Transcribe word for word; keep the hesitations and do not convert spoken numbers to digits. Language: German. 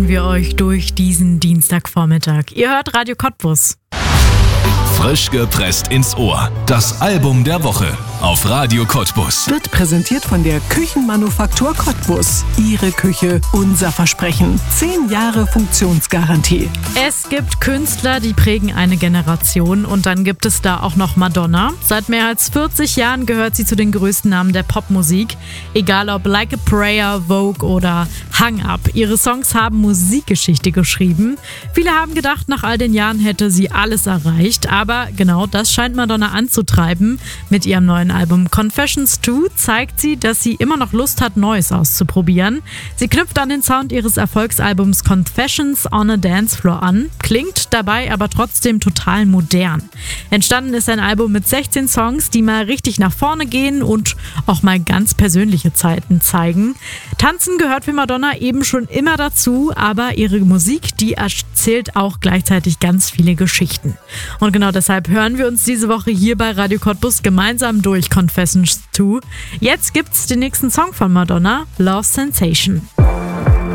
Wir euch durch diesen Dienstagvormittag. Ihr hört Radio Cottbus. Frisch gepresst ins Ohr. Das Album der Woche auf Radio Cottbus. Wird präsentiert von der Küchenmanufaktur Cottbus. Ihre Küche, unser Versprechen. Zehn Jahre Funktionsgarantie. Es gibt Künstler, die prägen eine Generation, und dann gibt es da auch noch Madonna. Seit mehr als vierzig Jahren gehört sie zu den größten Namen der Popmusik. Egal ob Like a Prayer, Vogue oder Hang Up. Ihre Songs haben Musikgeschichte geschrieben. Viele haben gedacht, nach all den Jahren hätte sie alles erreicht, aber genau das scheint Madonna anzutreiben. Mit ihrem neuen Album Confessions zwei zeigt sie, dass sie immer noch Lust hat, Neues auszuprobieren. Sie knüpft an den Sound ihres Erfolgsalbums Confessions on a Dance Floor an, klingt dabei aber trotzdem total modern. Entstanden ist ein Album mit sechzehn Songs, die mal richtig nach vorne gehen und auch mal ganz persönliche Zeiten zeigen. Tanzen gehört für Madonna eben schon immer dazu, aber ihre Musik, die erzählt auch gleichzeitig ganz viele Geschichten. Und genau deshalb hören wir uns diese Woche hier bei Radio Cottbus gemeinsam durch Confessions zwei. Jetzt gibt's den nächsten Song von Madonna, Love Sensation.